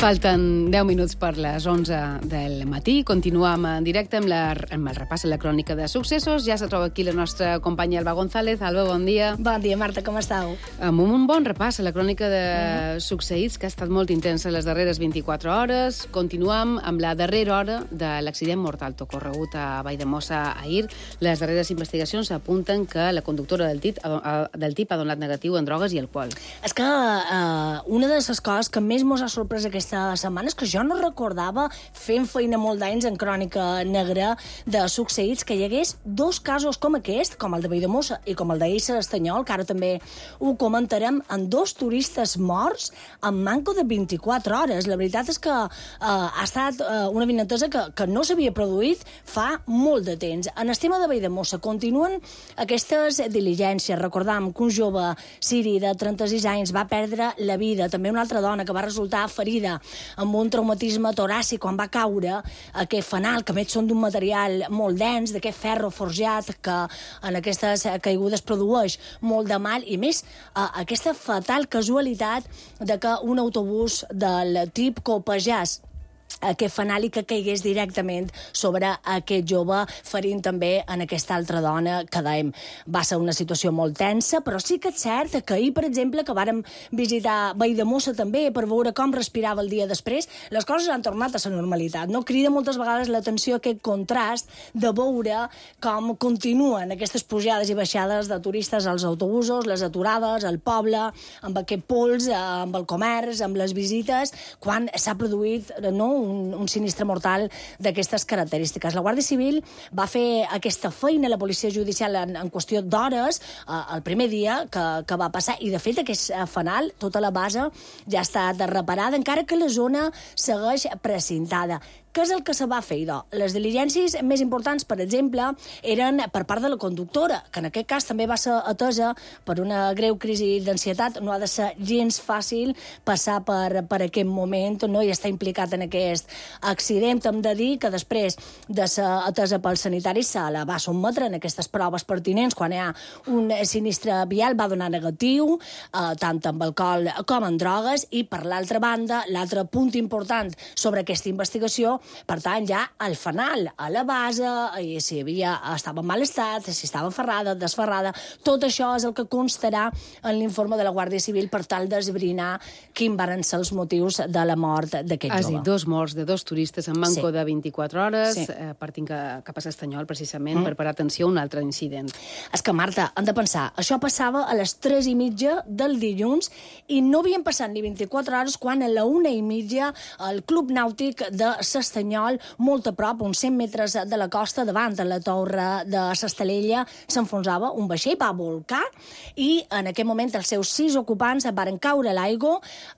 Falten 10 minuts per les 11 del matí. Continuem en directe amb el repàs a la crònica de successos. Ja se troba aquí la nostra companya Alba González. Alba, bon dia. Bon dia, Marta, com estàu? Amb un bon repàs a la crònica de succeïts, que ha estat molt intensa les darreres 24 hores. Continuem amb la darrera hora de l'accident mortal ocorregut a Valldemossa ahir. Les darreres investigacions apunten que la conductora del tip ha donat negatiu en drogues i alcohol. És que una de les coses que més mos ha sorprès aquesta setmana és que jo no recordava, fent feina molt d'anys en crònica negra de succeïts, que hi hagués dos casos com aquest, com el de Valldemossa i com el d'Eixa Estanyol, que ara també ho comentarem, en dos turistes morts en manco de 24 hores. La veritat és que ha estat una avinentesa que no s'havia produït fa molt de temps. En el tema de Valldemossa continuen aquestes diligències. Recordam que un jove siri de 36 anys va perdre la vida. També una altra dona que va resultar ferida amb un traumatisme toràcic quan va caure aquest fanal, que a més són d'un material molt dens, d'aquest ferro forjat que en aquestes caigudes produeix molt de mal, i més aquesta fatal casualitat de que un autobús del tip copejàs aquest fanal i que caigués directament sobre aquest jove, ferint també en aquesta altra dona, que dèiem, va ser una situació molt tensa, però sí que és cert que ahir, per exemple, que vàrem visitar Valldemossa també per veure com respirava el dia després, les coses han tornat a la normalitat. No crida moltes vegades l'atenció aquest contrast de veure com continuen aquestes pujades i baixades de turistes als autobusos, les aturades, al poble, amb aquest pols, amb el comerç, amb les visites, quan s'ha produït un sinistre mortal d'aquestes característiques. La Guàrdia Civil va fer aquesta feina, la policia judicial, en qüestió d'hores, el primer dia que va passar, i de fet aquest fanal, tota la base, ja ha estat reparada, encara que la zona segueix precintada. Què és el que se va fer, idò? Les diligències més importants, per exemple, eren per part de la conductora, que en aquest cas també va ser atesa per una greu crisi d'ansietat. No ha de ser gens fàcil passar per aquest moment, no, i estar implicat en aquest accident. Hem de dir que després de ser atesa pels sanitaris se la va sotmetre en aquestes proves pertinents. Quan hi ha un sinistre vial va donar negatiu, tant amb alcohol com en drogues, i per l'altra banda, l'altre punt important sobre aquesta investigació, per tant, ja al fanal, a la base, i si estava en mal estat, si estava ferrada, desferrada, tot això és el que constarà en l'informe de la Guàrdia Civil per tal d'esbrinar quins van ser els motius de la mort d'aquest jove. Has dit dos morts de dos turistes en manco de 24 hores, partint cap a Estanyol, precisament, per parar atenció a un altre incident. És que, Marta, hem de pensar, això passava a les 3:30 del dilluns i no havien passat ni 24 hores quan a la 1:30 el Club Nàutic de S'Estanyol, molt a prop, uns 100 metres de la costa, davant de la torre de s'Estalella, s'enfonsava un vaixell, va volcar, i en aquest moment els seus 6 ocupants varen caure a l'aigua.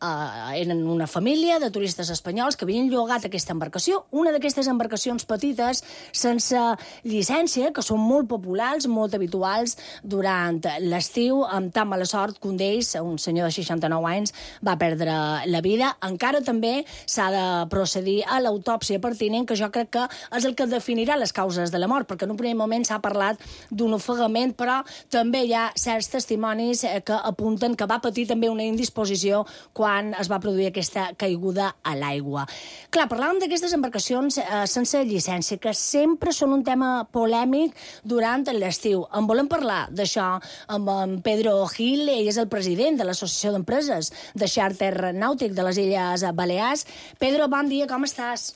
Eren una família de turistes espanyols que havien llogat aquesta embarcació, una d'aquestes embarcacions petites, sense llicència, que són molt populars, molt habituals durant l'estiu, amb tan mala sort que un d'ells, un senyor de 69 anys, va perdre la vida. Encara també s'ha de procedir a l'autòpsia pertinent, que jo crec que és el que definirà les causes de la mort, perquè en un primer moment s'ha parlat d'un ofegament, però també hi ha certs testimonis que apunten que va patir també una indisposició quan es va produir aquesta caiguda a l'aigua. Clar, parlàvem d'aquestes embarcacions sense llicència, que sempre són un tema polèmic durant l'estiu. En volem parlar d'això amb en Pedro Gil, ell és el president de l'Associació d'Empreses de Xàrter Nàutic de les Illes Balears. Pedro, bon dia, com estàs?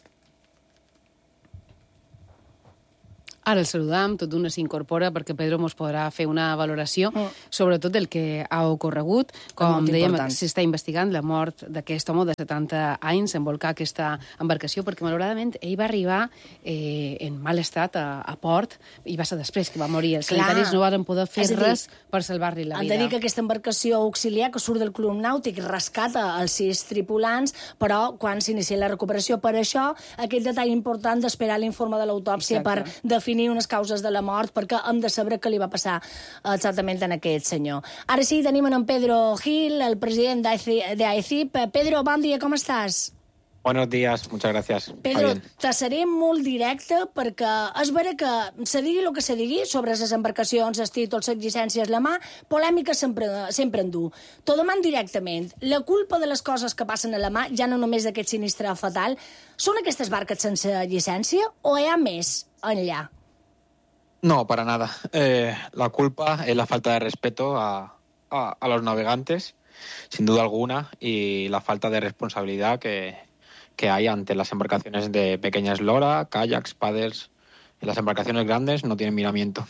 Ara el saludam, tot d'una s'incorpora perquè Pedro mos podrà fer una valoració sobre tot el que ha ocorregut. Com dèiem, s'està investigant la mort d'aquest home de 70 anys en volcar aquesta embarcació, perquè malauradament ell va arribar en mal estat a port i va ser després que va morir. Els sanitaris no van poder fer res per salvar-li la vida. Han de dir que aquesta embarcació auxiliar que surt del Club Nàutic rescata els 6 tripulants, però quan s'inicia la recuperació, per això aquest detall important d'esperar l'informe de l'autòpsia per definir unes causes de la mort, perquè hem de saber què li va passar exactament a aquest senyor. Ara sí, tenim en Pedro Gil, el president d'AECIP. Pedro, bon dia, com estàs? Buenos días, muchas gracias. Pedro, te seré molt directe perquè és vera que se digui el que se digui sobre les embarcacions, els títols, les llicències, la mà, polèmica sempre en du. T'ho deman directament. La culpa de les coses que passen a la mà, ja no només d'aquest sinistre fatal, són aquestes barques sense llicència o hi ha més enllà? No, para nada. La culpa es la falta de respeto a los navegantes, sin duda alguna, y la falta de responsabilidad que hay ante las embarcaciones de pequeña eslora, kayaks, paddles. Les embarcacions grandes no tenen miramiento.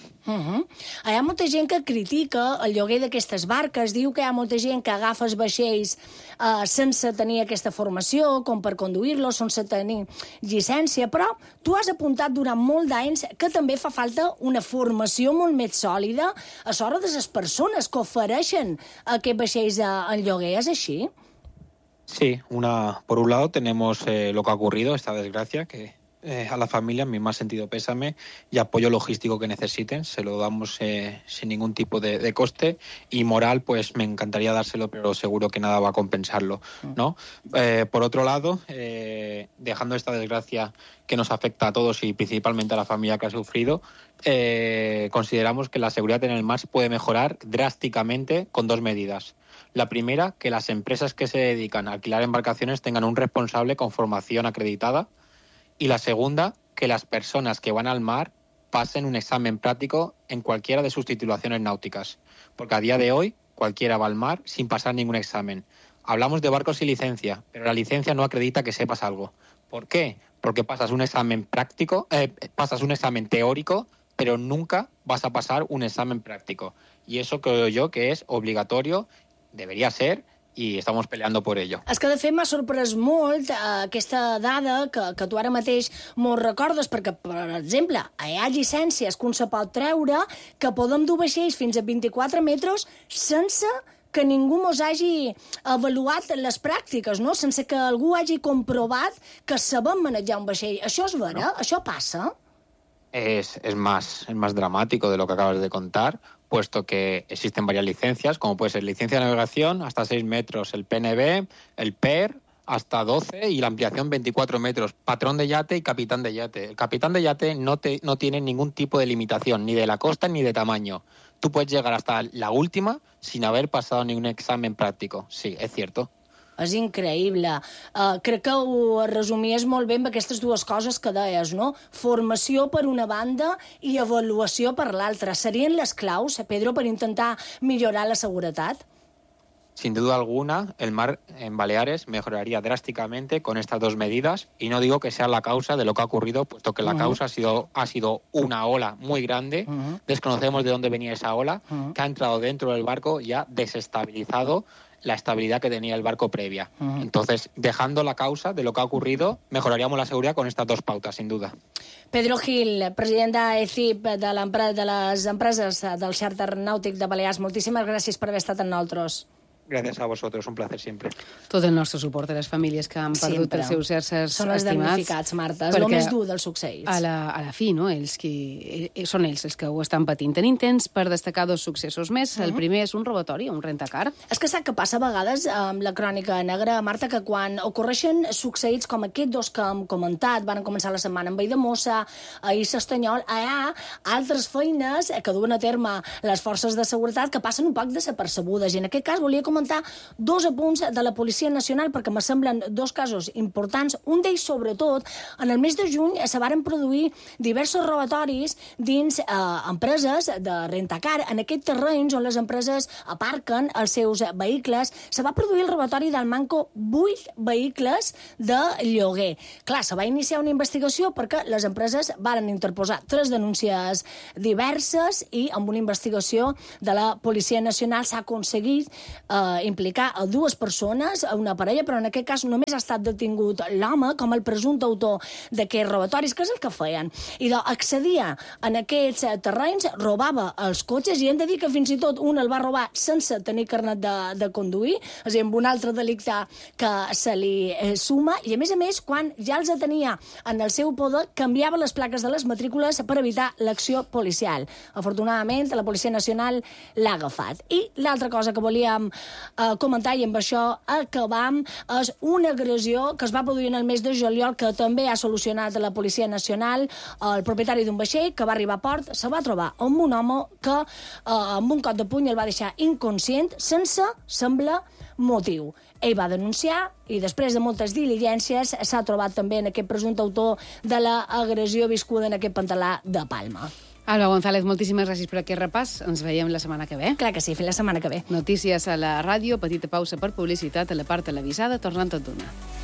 Hi ha molta gent que critica el lloguer d'aquestes barques, diu que hi ha molta gent que agafa els vaixells sense tenir aquesta formació, com per conduir-los, sense tenir llicència, però tu has apuntat durant molt d'anys que també fa falta una formació molt més sòlida a l'hora de les persones que ofereixen aquests vaixells en lloguer, és així? Sí, por un lado tenemos lo que ha ocurrido, esta desgracia, que a la familia mi más sentido pésame y apoyo logístico que necesiten, se lo damos sin ningún tipo de coste, y moral pues me encantaría dárselo, pero seguro que nada va a compensarlo, ¿no? Por otro lado, dejando esta desgracia que nos afecta a todos y principalmente a la familia que ha sufrido, consideramos que la seguridad en el mar puede mejorar drásticamente con dos medidas. La primera, que las empresas que se dedican a alquilar embarcaciones tengan un responsable con formación acreditada. Y la segunda, que las personas que van al mar pasen un examen práctico en cualquiera de sus titulaciones náuticas. Porque a día de hoy cualquiera va al mar sin pasar ningún examen. Hablamos de barcos sin licencia, pero la licencia no acredita que sepas algo. ¿Por qué? Porque pasas un examen práctico, pasas un examen teórico, pero nunca vas a pasar un examen práctico. Y eso creo yo que es obligatorio, debería ser, i estamos peleando por ello. És que, de fet, m'ha sorprès molt aquesta dada que tu ara mateix m'ho recordes, perquè, per exemple, hi ha llicències que un se pot treure que poden dur vaixells fins a 24 metres sense que ningú mos hagi avaluat les pràctiques, no? Sense que algú hagi comprovat que sabem manejar un vaixell. Això és vera? No. Això passa? Es más dramático de lo que acabas de contar, puesto que existen varias licencias, como puede ser licencia de navegación hasta 6 metros, el PNB, el PER hasta 12 y la ampliación 24 metros, patrón de yate y capitán de yate. El capitán de yate no tiene ningún tipo de limitación, ni de la costa ni de tamaño. Tú puedes llegar hasta la última sin haber pasado ningún examen práctico. Sí, es cierto. És increïble. Crec que ho resumies molt bé amb aquestes dues coses que deies, no? Formació per una banda i avaluació per l'altra. Serien les claus, Pedro, per intentar millorar la seguretat? Sin duda alguna, el mar en Baleares mejoraría drásticamente con estas dos medidas, y no digo que sea la causa de lo que ha ocurrido, puesto que la causa ha sido una ola muy grande. Desconocemos de dónde venía esa ola, que ha entrado dentro del barco y ha desestabilizado la estabilidad que tenía el barco previa. Entonces, dejando la causa de lo que ha ocurrido, mejoraríamos la seguridad con estas dos pautas, sin duda. Pedro Gil, president d'ECIP, de les empreses del xàrter nàutic de Balears, moltíssimes gràcies per haver estat amb nosaltres. Gràcies a vosaltres, un placer sempre. Tot el nostre suport a les famílies que han perdut els seus éssers estimats. Són els damnificats, Marta, és el més dur dels succeïts. A la fi, no? Són ells els que ho estan patint. Tenim temps per destacar dos successos més. El primer és un robatori, un rentacar. És que sap que passa a vegades amb la crònica negra, Marta, que quan ocorreixen succeïts com aquests dos que hem comentat, van començar la setmana amb Valldemossa, a S'Estanyol, hi ha altres feines que duen a terme les forces de seguretat que passen un poc desapercebudes. I en aquest cas volia comentar dos apunts de la Policia Nacional perquè me semblen dos casos importants. Un d'ells, sobretot, en el mes de juny se varen produir diversos robatoris dins empreses de rentacar. En aquests terrenys on les empreses aparquen els seus vehicles, se va produir el robatori del manco 8 vehicles de lloguer. Clar, se va iniciar una investigació perquè les empreses varen interposar 3 denúncies diverses i amb una investigació de la Policia Nacional s'ha aconseguit implicar a 2 persones, a una parella, però en aquest cas només ha estat detingut l'home com el presumpte autor d'aquests robatoris, que és el que feien. I accedia en aquests terrenys, robava els cotxes, i hem de dir que fins i tot un el va robar sense tenir carnet de conduir, és a dir, amb un altre delicte que se li suma, i a més, quan ja els tenia en el seu poder, canviava les plaques de les matrícules per evitar l'acció policial. Afortunadament, la Policia Nacional l'ha agafat. I l'altra cosa que volíem comentar, i amb això acabam, és una agressió que es va produir en el mes de juliol, que també ha solucionat la Policia Nacional. El propietari d'un vaixell que va arribar a port se va trobar amb un home que amb un cop de puny el va deixar inconscient sense, sembla, motiu. Ell va denunciar i després de moltes diligències s'ha trobat també en aquest presumpte autor de l'agressió viscuda en aquest pantalà de Palma. Alba González, moltíssimes gràcies per aquest repàs. Ens veiem la setmana que ve. Clar que sí, fins la setmana que ve. Notícies a la ràdio, petita pausa per publicitat a la part televisada, tornant tot d'una.